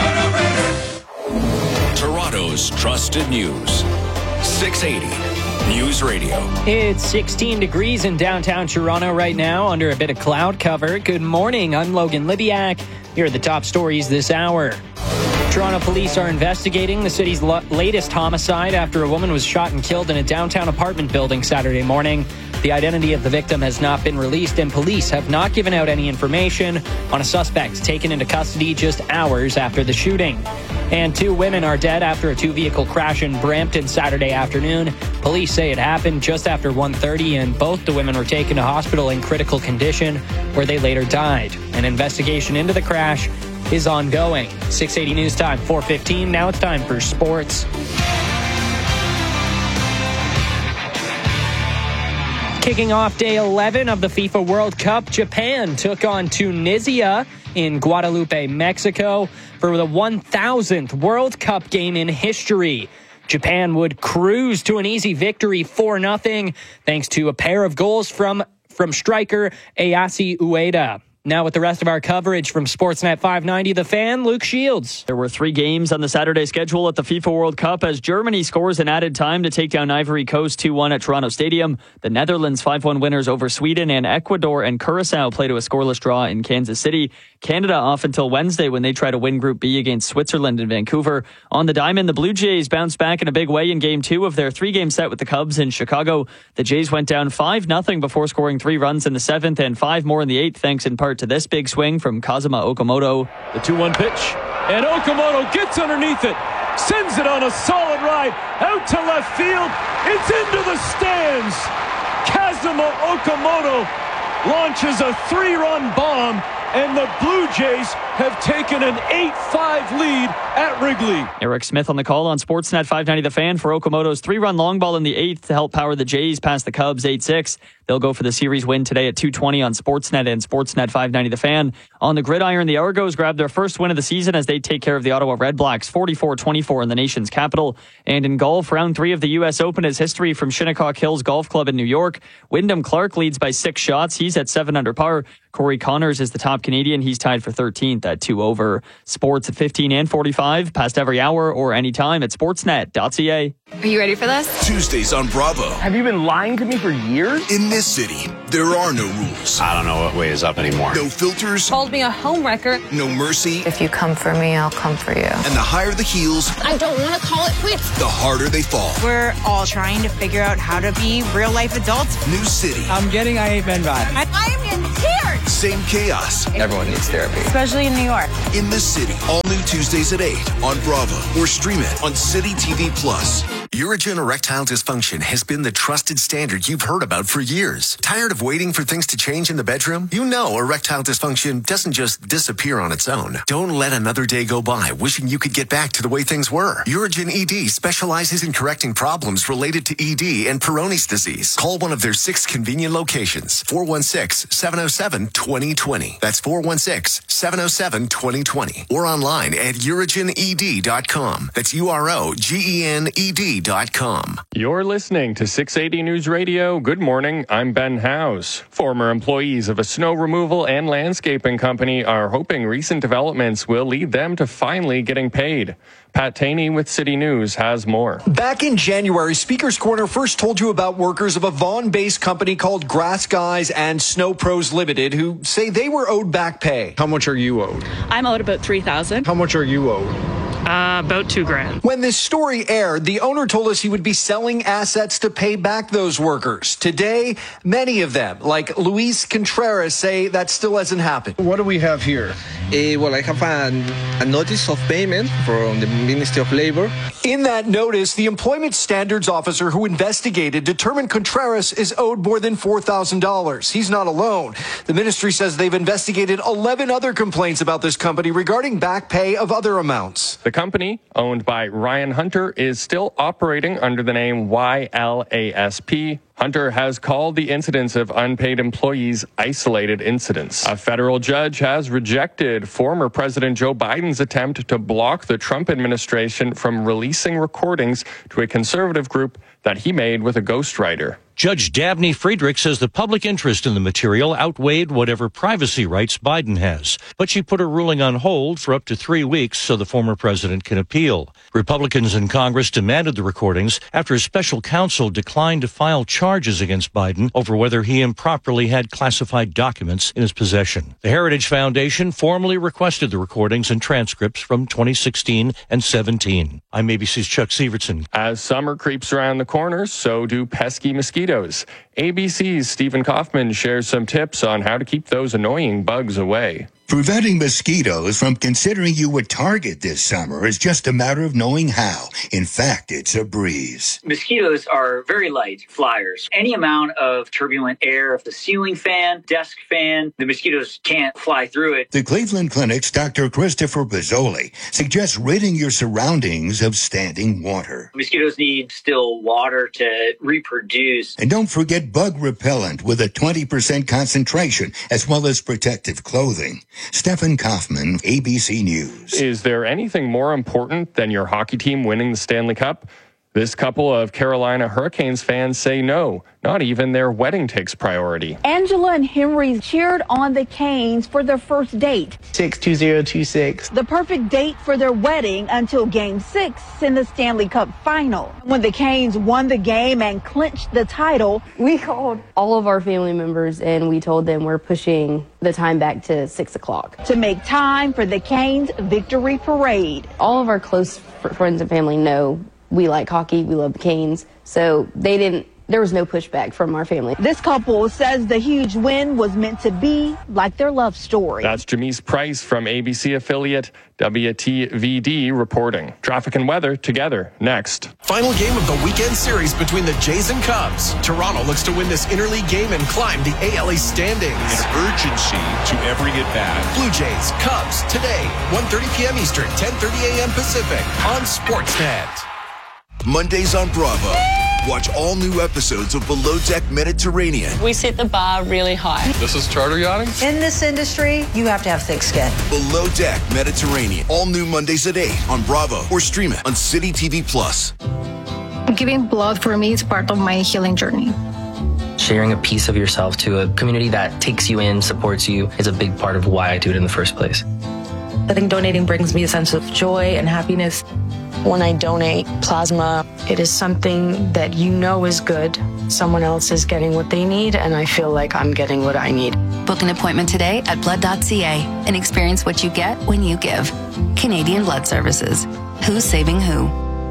Toronto's trusted news. six eighty News Radio. It's sixteen degrees in downtown Toronto right now under a bit of cloud cover. Good morning. I'm Logan Libiak. Here are the top stories this hour. Toronto police are investigating the city's lo- latest homicide after a woman was shot and killed in a downtown apartment building Saturday morning. The identity of the victim has not been released, and police have not given out any information on a suspect taken into custody just hours after the shooting. And two women are dead after a two-vehicle crash in Brampton Saturday afternoon. Police say it happened just after one thirty, and both the women were taken to hospital in critical condition, where they later died. An investigation into the crash is ongoing. six eighty News Time, four fifteen. Now it's time for sports. Kicking off day eleven of the FIFA World Cup, Japan took on Tunisia in Guadalupe, Mexico for the one thousandth World Cup game in history. Japan would cruise to an easy victory four nothing thanks to a pair of goals from, from striker Ayase Ueda. Now with the rest of our coverage from Sportsnet five ninety, The Fan, Luke Shields. There were three games on the Saturday schedule at the FIFA World Cup as Germany scores an added time to take down Ivory Coast two one at Toronto Stadium. The Netherlands five one winners over Sweden, and Ecuador and Curacao play to a scoreless draw in Kansas City. Canada off until Wednesday when they try to win Group B against Switzerland in Vancouver. On the diamond, the Blue Jays bounced back in a big way in Game two of their three-game set with the Cubs in Chicago. The Jays went down five nothing before scoring three runs in the seventh and five more in the eighth, thanks in part to this big swing from Kazuma Okamoto. The two one pitch, and Okamoto gets underneath it. sends it on a solid ride out to left field. It's into the stands. Kazuma Okamoto launches a three-run bomb, and the Blue Jays have taken an eight five lead at Wrigley. Eric Smith on the call on Sportsnet five ninety The Fan for Okamoto's three-run long ball in the eighth to help power the Jays past the Cubs eight six. They'll go for the series win today at two twenty on Sportsnet and Sportsnet five ninety The Fan. On the gridiron, the Argos grabbed their first win of the season as they take care of the Ottawa Redblacks forty-four twenty-four in the nation's capital. And in golf, round three of the U S Open is history from Shinnecock Hills Golf Club in New York. Wyndham Clark leads by six shots. He's at seven under par. Corey Connors is the top Canadian. He's tied for thirteenth at two over. Sports at fifteen and forty-five, past every hour or anytime at sportsnet dot c a. Are you ready for this? Tuesdays on Bravo. Have you been lying to me for years? In this city, there are no rules. I don't know what way is up anymore. No filters. Called me a homewrecker. No mercy. If you come for me, I'll come for you. And the higher the heels, I don't want to call it quits. the harder they fall. We're all trying to figure out how to be real life adults. New city. I'm getting I Hate Men vibe. I, I am in tears. Same chaos. Everyone needs therapy. Especially in New York. In this city. All new Tuesdays at eight on Bravo. Or stream it on City T V Plus. Urigen erectile dysfunction has been the trusted standard you've heard about for years. Tired of waiting for things to change in the bedroom? You know erectile dysfunction doesn't just disappear on its own. Don't let another day go by wishing you could get back to the way things were. Urigen E D specializes in correcting problems related to E D and Peyronie's disease. Call one of their six convenient locations. four one six, seven oh seven, two oh two oh. That's four one six, seven oh seven, two oh two oh. Or online at urigen e d dot com. That's U R O G E N E D dot com. You're listening to six eighty News Radio. Good morning. I'm Ben Howes. Former employees of a snow removal and landscaping company are hoping recent developments will lead them to finally getting paid. Pat Taney with City News has more. Back in January, Speaker's Corner first told you about workers of a Vaughan-based company called Grass Guys and Snow Pros Limited who say they were owed back pay. How much are you owed? I'm owed about three thousand dollars. How much are you owed? Uh, about two grand. When this story aired, the owner told us he would be selling assets to pay back those workers. Today, many of them, like Luis Contreras, say that still hasn't happened. What do we have here? Uh, well, I have an, a notice of payment from the Ministry of Labor. In that notice, the Employment Standards Officer who investigated determined Contreras is owed more than four thousand dollars. He's not alone. The ministry says they've investigated eleven other complaints about this company regarding back pay of other amounts. The company, owned by Ryan Hunter, is still operating under the name Y L A S P. Hunter has called the incidents of unpaid employees isolated incidents. A federal judge has rejected former President Joe Biden's attempt to block the Trump administration from releasing recordings to a conservative group that he made with a ghostwriter. Judge Dabney Friedrich says the public interest in the material outweighed whatever privacy rights Biden has. But she put her ruling on hold for up to three weeks so the former president can appeal. Republicans in Congress demanded the recordings after a special counsel declined to file charges against Biden over whether he improperly had classified documents in his possession. The Heritage Foundation formally requested the recordings and transcripts from twenty sixteen and seventeen. I'm A B C's Chuck Sievertson. As summer creeps around the corner, so do pesky mosquitoes. A B C's Stephen Kaufman shares some tips on how to keep those annoying bugs away. Preventing mosquitoes from considering you a target this summer is just a matter of knowing how. In fact, it's a breeze. Mosquitoes are very light flyers. Any amount of turbulent air, if the ceiling fan, desk fan, the mosquitoes can't fly through it. The Cleveland Clinic's Doctor Christopher Bozzoli suggests ridding your surroundings of standing water. Mosquitoes need still water to reproduce. And don't forget bug repellent with a twenty percent concentration, as well as protective clothing. Stephen Kaufman, A B C News. Is there anything more important than your hockey team winning the Stanley Cup? This couple of Carolina Hurricanes fans say no, not even their wedding takes priority. Angela and Henry cheered on the Canes for their first date. six two zero two six. The perfect date for their wedding until game six in the Stanley Cup final. When the Canes won the game and clinched the title, we called all of our family members and we told them we're pushing the time back to six o'clock. To make time for the Canes victory parade. All of our close friends and family know we like hockey, we love the Canes, so they didn't There was no pushback from our family. This couple says the huge win was meant to be like their love story. That's Jamise Price from A B C affiliate W T V D reporting. Traffic and weather together next. Final game of the weekend series between the Jays and Cubs. Toronto looks to win this interleague game and climb the A L East standings. An urgency to every at-bat. Blue Jays, Cubs, today, one thirty p.m. Eastern, ten thirty a.m. Pacific, on Sportsnet. Mondays on Bravo. Watch all new episodes of Below Deck Mediterranean. We set the bar really high. This is charter yachting? In this industry, you have to have thick skin. Below Deck Mediterranean. All new Mondays at eight on Bravo or stream it on City T V Plus. Giving blood for me is part of my healing journey. Sharing a piece of yourself to a community that takes you in, supports you, is a big part of why I do it in the first place. I think donating brings me a sense of joy and happiness. When I donate plasma, it is something that you know is good. Someone else is getting what they need, and I feel like I'm getting what I need. Book an appointment today at blood dot c a and experience what you get when you give. Canadian Blood Services. Who's saving who?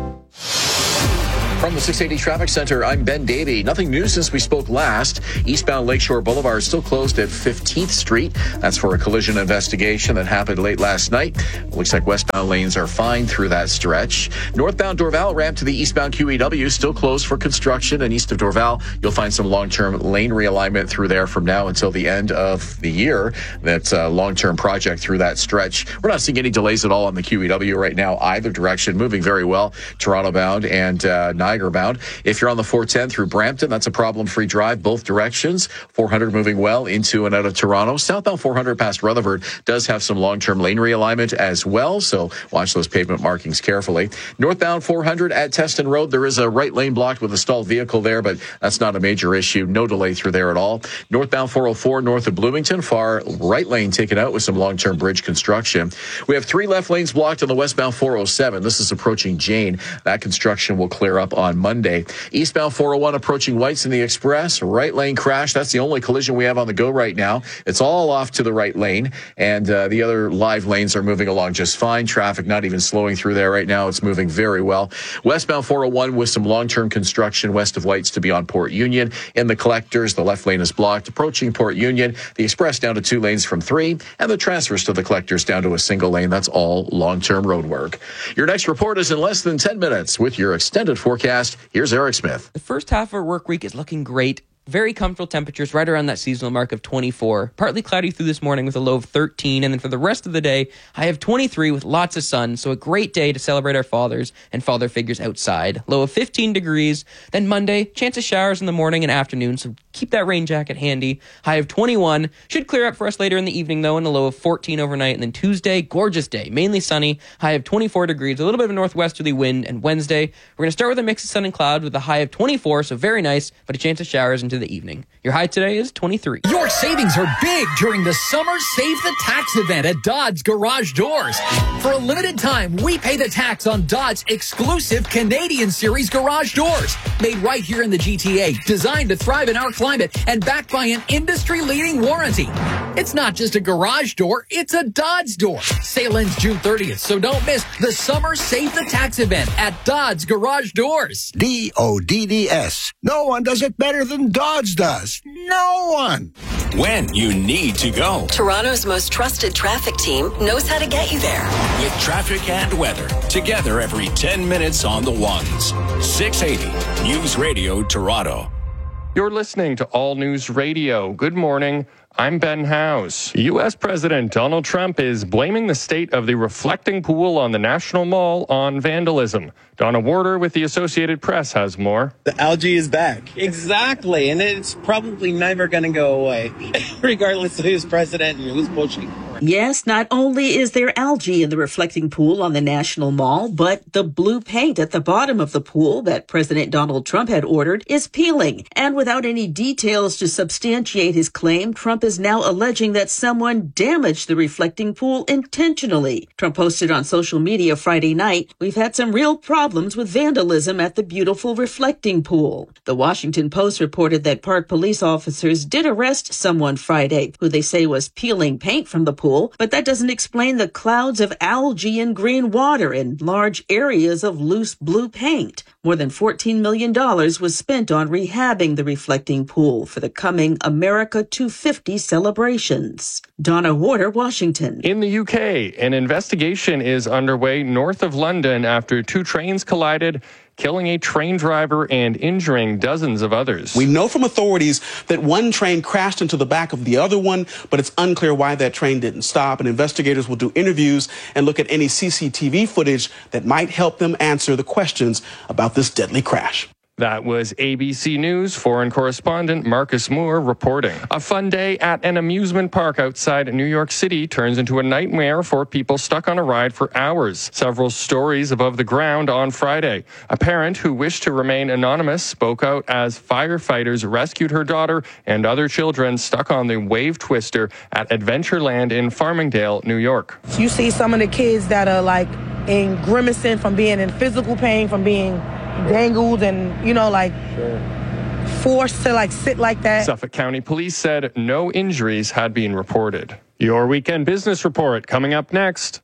From the six eighty Traffic Center, I'm Ben Davey. Nothing new since we spoke last. Eastbound Lakeshore Boulevard is still closed at fifteenth Street. That's for a collision investigation that happened late last night. Looks like westbound lanes are fine through that stretch. Northbound Dorval ramp to the eastbound Q E W still closed for construction. And east of Dorval, you'll find some long-term lane realignment through there from now until the end of the year. That's a long-term project through that stretch. We're not seeing any delays at all on the Q E W right now, either direction. Moving very well, Toronto bound and uh, Niagara bound. If you're on the four ten through Brampton, that's a problem-free drive both directions. four hundred moving well into and out of Toronto. Southbound four hundred past Rutherford does have some long-term lane realignment as well, so watch those pavement markings carefully. Northbound four hundred at Teston Road, there is a right lane blocked with a stalled vehicle there, but that's not a major issue. No delay through there at all. Northbound four oh four north of Bloomington, far right lane taken out with some long-term bridge construction. We have three left lanes blocked on the westbound four oh seven. This is approaching Jane. That construction will clear up on Monday. Eastbound four oh one approaching Whites in the Express. Right lane crash. That's the only collision we have on the go right now. It's all off to the right lane, and uh, the other live lanes are moving along just fine. Traffic not even slowing through there right now. It's moving very well. Westbound four oh one with some long-term construction west of Whites to beyond Port Union. In the collectors, the left lane is blocked. Approaching Port Union, the Express down to two lanes from three, and the transfers to the collectors down to a single lane. That's all long-term road work. Your next report is in less than ten minutes with your extended forecast. Here's Eric Smith. The first half of our work week is looking great. Very comfortable temperatures right around that seasonal mark of twenty-four. Partly cloudy through this morning with a low of thirteen. And then for the rest of the day, I have twenty-three with lots of sun. So a great day to celebrate our fathers and father figures outside. Low of fifteen degrees. Then Monday, chance of showers in the morning and afternoon. So keep that rain jacket handy. High of twenty-one. Should clear up for us later in the evening though, and a low of fourteen overnight. And then Tuesday, gorgeous day. Mainly sunny. High of twenty-four degrees. A little bit of a northwesterly wind. And Wednesday, we're going to start with a mix of sun and cloud with a high of twenty-four. So very nice, but a chance of showers into the evening. Your high today is twenty-three. Your savings are big during the Summer Save the Tax event at Dodds Garage Doors. For a limited time, we pay the tax on Dodds' exclusive Canadian Series garage doors. Made right here in the G T A, designed to thrive in our climate, and backed by an industry-leading warranty. It's not just a garage door, it's a Dodds door. Sale ends June thirtieth, so don't miss the Summer Save the Tax event at Dodds Garage Doors. D O D D S. No one does it better than Dodds does. No one. When you need to go. Toronto's most trusted traffic team knows how to get you there. With traffic and weather. Together every ten minutes on the ones. six eighty News Radio Toronto. You're listening to All News Radio. Good morning. I'm Ben House. U S President Donald Trump is blaming the state of the reflecting pool on the National Mall on vandalism. Donna Warder with the Associated Press has more. The algae is back. Exactly. And it's probably never going to go away, regardless of who's president and who's pushing. Yes, not only is there algae in the reflecting pool on the National Mall, but the blue paint at the bottom of the pool that President Donald Trump had ordered is peeling. And without any details to substantiate his claim, Trump is now alleging that someone damaged the reflecting pool intentionally. Trump posted on social media Friday night, "We've had some real problems with vandalism at the beautiful reflecting pool." The Washington Post reported that park police officers did arrest someone Friday who they say was peeling paint from the pool, but that doesn't explain the clouds of algae and green water and large areas of loose blue paint. More than fourteen million dollars was spent on rehabbing the reflecting pool for the coming America two fifty celebrations. Donna Warder, Washington. In the U K, an investigation is underway north of London after two trains collided, killing a train driver and injuring dozens of others. We know from authorities that one train crashed into the back of the other one, but it's unclear why that train didn't stop, and investigators will do interviews and look at any C C T V footage that might help them answer the questions about this deadly crash. That was A B C News foreign correspondent Marcus Moore reporting. A fun day at an amusement park outside New York City turns into a nightmare for people stuck on a ride for hours. Several stories above the ground on Friday. A parent who wished to remain anonymous spoke out as firefighters rescued her daughter and other children stuck on the wave twister at Adventureland in Farmingdale, New York. You see some of the kids that are like in grimacing from being in physical pain, from being dangled and, you know, like sure. forced to like sit like that. Suffolk County Police said no injuries had been reported. Your weekend business report coming up next.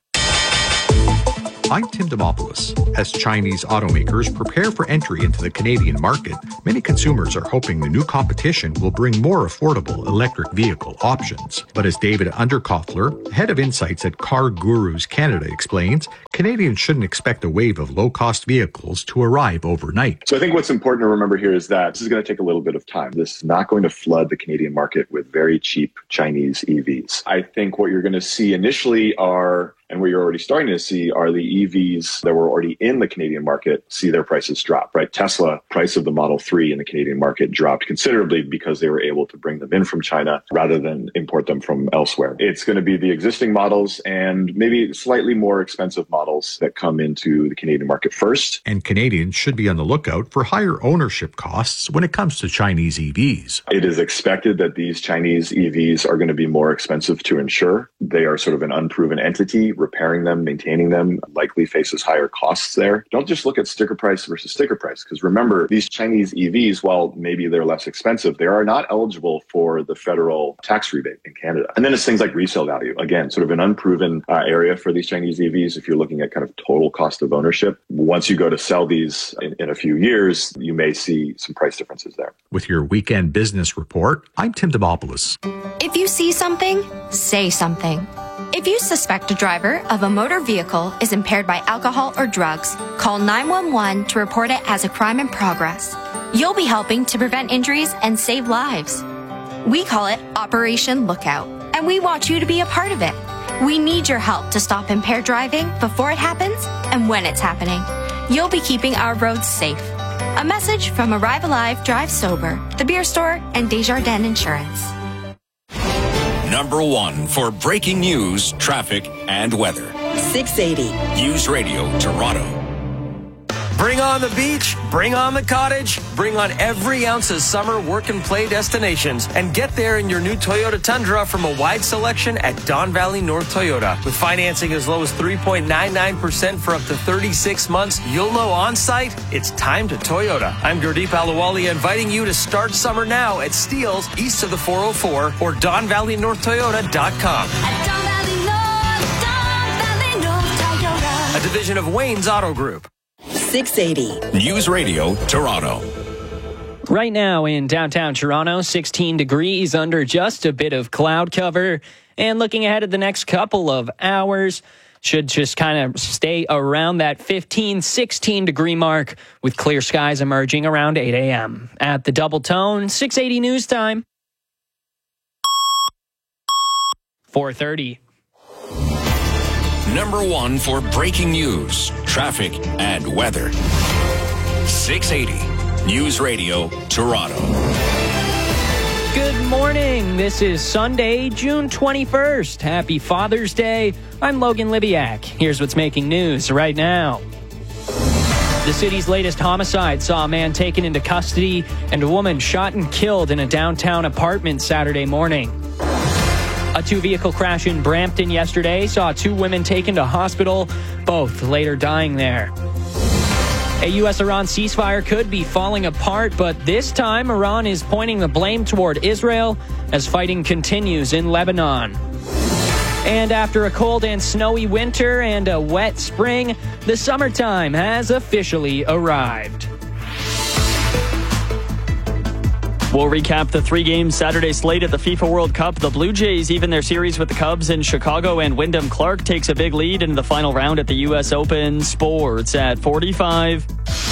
I'm Tim Demopoulos. As Chinese automakers prepare for entry into the Canadian market, many consumers are hoping the new competition will bring more affordable electric vehicle options. But as David Underkoffler, head of insights at Car Gurus Canada, explains, Canadians shouldn't expect a wave of low-cost vehicles to arrive overnight. So I think what's important to remember here is that this is going to take a little bit of time. This is not going to flood the Canadian market with very cheap Chinese E Vs. I think what you're going to see initially are, and what you're already starting to see, are the E Vs that were already in the Canadian market see their prices drop, right? Tesla, price of the Model three in the Canadian market dropped considerably because they were able to bring them in from China rather than import them from elsewhere. It's going to be the existing models and maybe slightly more expensive models that come into the Canadian market first. And Canadians should be on the lookout for higher ownership costs when it comes to Chinese E Vs. It is expected that these Chinese E Vs are going to be more expensive to insure. They are sort of an unproven entity. Repairing them, maintaining them likely faces higher costs there. Don't just look at sticker price versus sticker price, because remember, these Chinese E Vs, while maybe they're less expensive, they are not eligible for the federal tax rebate in Canada. And then it's things like resale value. Again, sort of an unproven uh, area for these Chinese E Vs if you're looking at kind of total cost of ownership. Once you go to sell these in, in a few years, you may see some price differences there. With your weekend business report, I'm Tim Demopoulos. If you see something, say something. If you suspect a driver of a motor vehicle is impaired by alcohol or drugs, call nine one one to report it as a crime in progress. You'll be helping to prevent injuries and save lives. We call it Operation Lookout, and we want you to be a part of it. We need your help to stop impaired driving before it happens and when it's happening. You'll be keeping our roads safe. A message from Arrive Alive, Drive Sober, The Beer Store, and Desjardins Insurance. Number one for breaking news, traffic, and weather. six eighty. News Radio Toronto. Bring on the beach, bring on the cottage, bring on every ounce of summer work and play destinations, and get there in your new Toyota Tundra from a wide selection at Don Valley North Toyota. With financing as low as three point nine nine percent for up to thirty-six months, you'll know on site it's time to Toyota. I'm Gurdeep Ahluwalia, inviting you to start summer now at Steeles east of the four oh four or don valley north toyota dot com. A division of Wayne's Auto Group. six eighty. News Radio Toronto. Right now in downtown Toronto, sixteen degrees under just a bit of cloud cover. And looking ahead at the next couple of hours, should just kind of stay around that fifteen, sixteen degree mark with clear skies emerging around eight a.m. At the Double Tone, six eighty news time. four thirty. Number one for breaking news, traffic, and weather. six eighty News Radio Toronto. Good morning. This is Sunday, June twenty-first. Happy Father's Day. I'm Logan Libiak. Here's what's making news right now. The city's latest homicide saw a man taken into custody and a woman shot and killed in a downtown apartment Saturday morning. A two-vehicle crash in Brampton yesterday saw two women taken to hospital, both later dying there. A U S Iran ceasefire could be falling apart, but this time Iran is pointing the blame toward Israel as fighting continues in Lebanon. And after a cold and snowy winter and a wet spring, the summertime has officially arrived. We'll recap the three-game Saturday slate at the FIFA World Cup. The Blue Jays even their series with the Cubs in Chicago, and Wyndham Clark takes a big lead into the final round at the U S Open. Sports at forty-five.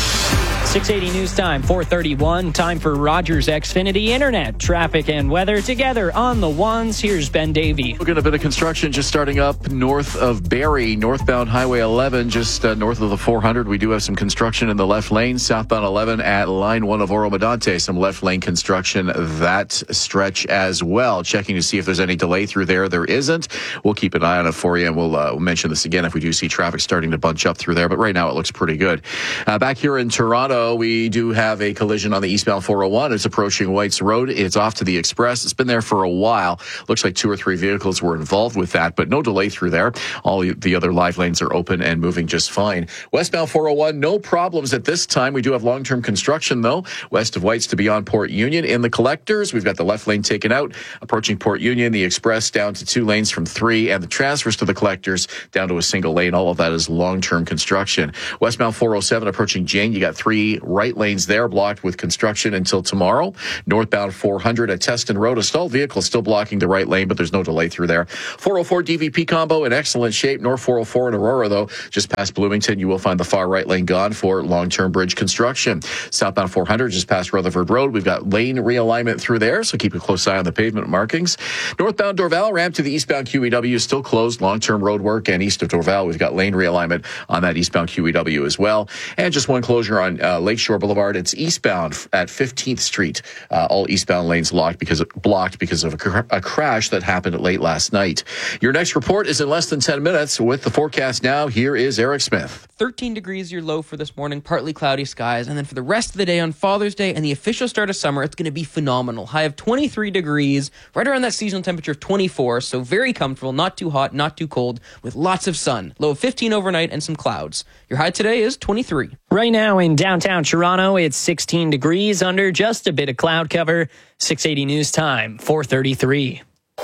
six eighty News Time, four thirty-one. Time for Rogers Xfinity Internet, traffic and weather together on the ones. Here's Ben Davey. We're going to have a bit of construction just starting up north of Barrie, northbound Highway eleven, just uh, north of the four hundred. We do have some construction in the left lane, southbound eleven at line one of Oro Medante. Some left lane construction that stretch as well. Checking to see if there's any delay through there. There isn't. We'll keep an eye on it for you, and we'll, uh, we'll mention this again if we do see traffic starting to bunch up through there. But right now it looks pretty good. Uh, back here in Toronto, we do have a collision on the eastbound four oh one. It's approaching Whites Road. It's off to the Express. It's been there for a while. Looks like two or three vehicles were involved with that, but no delay through there. All the other live lanes are open and moving just fine. Westbound four oh one, no problems at this time. We do have long-term construction, though, west of Whites to beyond Port Union. In the collectors, we've got the left lane taken out. Approaching Port Union, the Express down to two lanes from three, and the transfers to the collectors down to a single lane. All of that is long-term construction. Westbound four oh seven approaching Jane, you got three right lanes there blocked with construction until tomorrow. Northbound four hundred at Teston Road, a stalled vehicle still blocking the right lane, but there's no delay through there. four oh four D V P combo in excellent shape. North four oh four in Aurora, though, just past Bloomington, you will find the far right lane gone for long-term bridge construction. Southbound four hundred just past Rutherford Road, we've got lane realignment through there, so keep a close eye on the pavement markings. Northbound Dorval ramp to the eastbound Q E W is still closed. Long-term road work, and east of Dorval, we've got lane realignment on that eastbound Q E W as well. And just one closure on uh, Lakeshore Boulevard. It's eastbound at fifteenth Street. Uh, all eastbound lanes locked because blocked because of a, cr- a crash that happened late last night. Your next report is in less than ten minutes. With the forecast now, here is Eric Smith. thirteen degrees your low for this morning, partly cloudy skies, and then for the rest of the day on Father's Day and the official start of summer, it's going to be phenomenal. High of twenty-three degrees, right around that seasonal temperature of twenty-four, so very comfortable, not too hot, not too cold, with lots of sun. Low of fifteen overnight and some clouds. Your high today is twenty-three. Right now in downtown Toronto, it's sixteen degrees under just a bit of cloud cover. six eighty News Time, four thirty-three.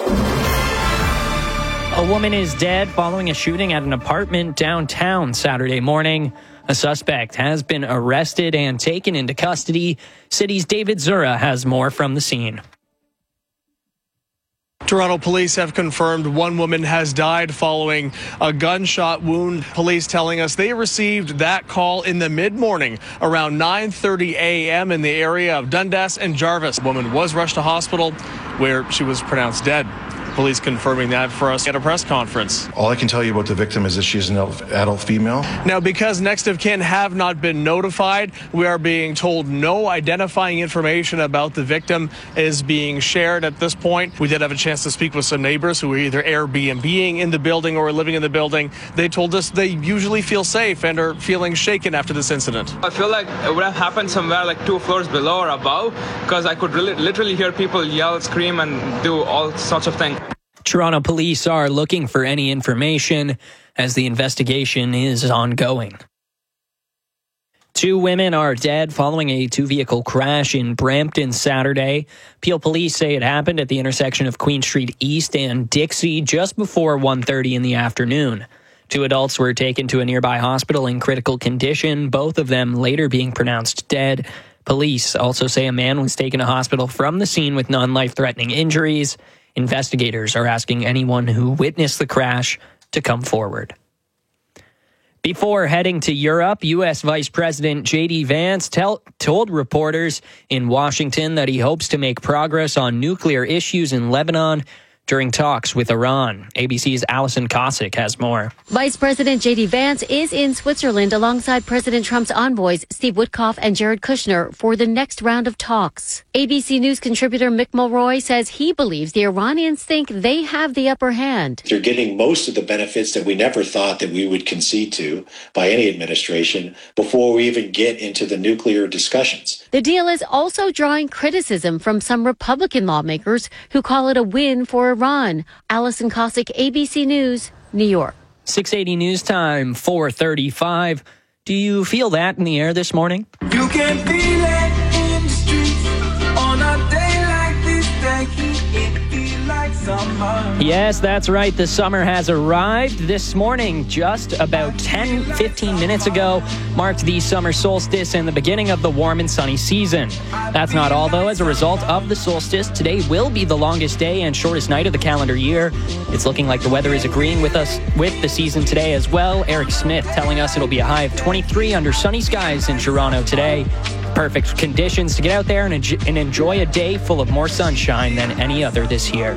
A woman is dead following a shooting at an apartment downtown Saturday morning. A suspect has been arrested and taken into custody. City's David Zura has more from the scene. Toronto police have confirmed one woman has died following a gunshot wound. Police telling us they received that call in the mid-morning around nine thirty a.m. in the area of Dundas and Jarvis. The woman was rushed to hospital where she was pronounced dead. Police confirming that for us at a press conference. All I can tell you about the victim is that she's an adult female. Now, because next of kin have not been notified, we are being told no identifying information about the victim is being shared at this point. We did have a chance to speak with some neighbors who were either Airbnb-ing in the building or living in the building. They told us they usually feel safe and are feeling shaken after this incident. I feel like it would have happened somewhere like two floors below or above, because I could really, literally hear people yell, scream, and do all sorts of things. Toronto police are looking for any information as the investigation is ongoing. Two women are dead following a two-vehicle crash in Brampton Saturday. Peel police say it happened at the intersection of Queen Street East and Dixie just before one thirty in the afternoon. Two adults were taken to a nearby hospital in critical condition, both of them later being pronounced dead. Police also say a man was taken to hospital from the scene with non-life-threatening injuries. Investigators are asking anyone who witnessed the crash to come forward. Before heading to Europe, U S Vice President J D Vance tell, told reporters in Washington that he hopes to make progress on nuclear issues in Lebanon during talks with Iran. A B C's Alison Kosick has more. Vice President J D Vance is in Switzerland alongside President Trump's envoys, Steve Witkoff and Jared Kushner, for the next round of talks. A B C News contributor Mick Mulroy says he believes the Iranians think they have the upper hand. They're getting most of the benefits that we never thought that we would concede to by any administration before we even get into the nuclear discussions. The deal is also drawing criticism from some Republican lawmakers who call it a win for Iran. Alison Kosick, A B C News, New York. six eighty News Time, four thirty-five. Do you feel that in the air this morning? You can feel it in the streets on a day like this. That heat, it feel like Yes, that's right. The summer has arrived. This morning, just about ten, fifteen minutes ago, marked the summer solstice and the beginning of the warm and sunny season. That's not all, though. As a result of the solstice, today will be the longest day and shortest night of the calendar year. It's looking like the weather is agreeing with us with the season today as well. Eric Smith telling us it'll be a high of twenty-three under sunny skies in Toronto today. Perfect conditions to get out there and, en- and enjoy a day full of more sunshine than any other this year.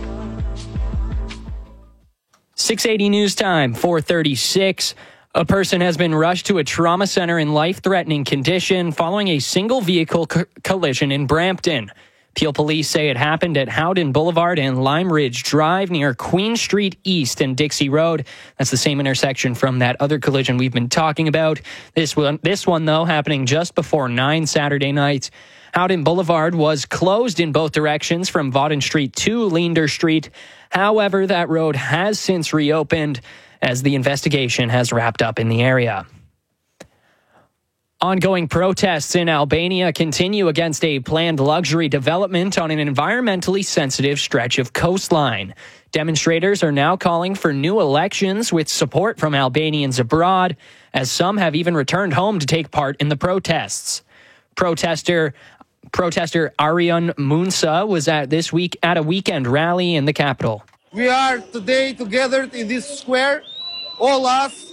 six eighty news time, four thirty-six. A person has been rushed to a trauma center in life-threatening condition following a single vehicle co- collision in Brampton. Peel police say it happened at Howden Boulevard and Lime Ridge Drive near Queen Street East and Dixie Road. That's the same intersection from that other collision we've been talking about. This one, this one though, happening just before nine Saturday night. Howden Boulevard was closed in both directions from Vaughan Street to Leander Street. However, that road has since reopened as the investigation has wrapped up in the area. Ongoing protests in Albania continue against a planned luxury development on an environmentally sensitive stretch of coastline. Demonstrators are now calling for new elections with support from Albanians abroad, as some have even returned home to take part in the protests. Protester Protester Aryan Munsa was at this week at a weekend rally in the capital. We are today together in this square, all us